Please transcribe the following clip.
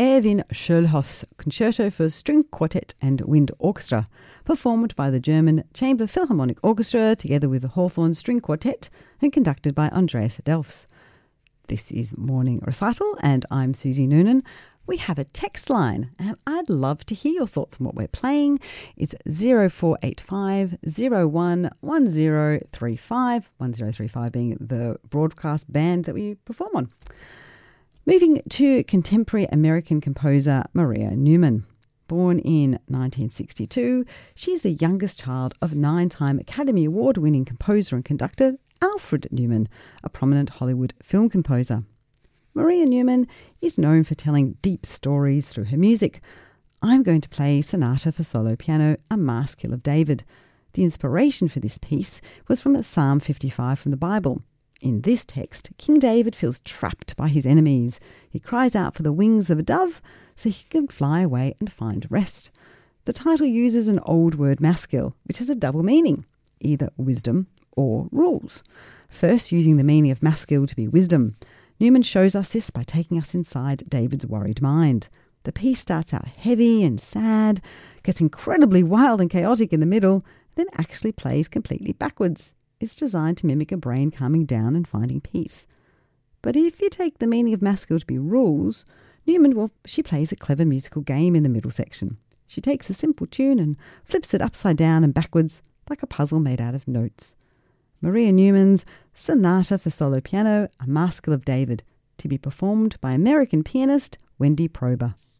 Erwin Schöllhoff's Concerto for String Quartet and Wind Orchestra, performed by the German Chamber Philharmonic Orchestra together with the Hawthorne String Quartet and conducted by Andreas Delfs. This is Morning Recital and I'm Susie Noonan. We have a text line and I'd love to hear your thoughts on what we're playing. It's 0485 01 1035, 1035 being the broadcast band that we perform on. Moving to contemporary American composer Maria Newman. Born in 1962, she's the youngest child of 9-time Academy Award-winning composer and conductor Alfred Newman, a prominent Hollywood film composer. Maria Newman is known for telling deep stories through her music. I'm going to play Sonata for Solo Piano, A Maskil of David. The inspiration for this piece was from Psalm 55 from the Bible. In this text, King David feels trapped by his enemies. He cries out for the wings of a dove so he can fly away and find rest. The title uses an old word maskil, which has a double meaning, either wisdom or rules. First, using the meaning of maskil to be wisdom, Newman shows us this by taking us inside David's worried mind. The piece starts out heavy and sad, gets incredibly wild and chaotic in the middle, then actually plays completely backwards. It's designed to mimic a brain calming down and finding peace. But if you take the meaning of maskil to be rules, she plays a clever musical game in the middle section. She takes a simple tune and flips it upside down and backwards like a puzzle made out of notes. Maria Newman's Sonata for Solo Piano, A Maskil of David, to be performed by American pianist Wendy Prober.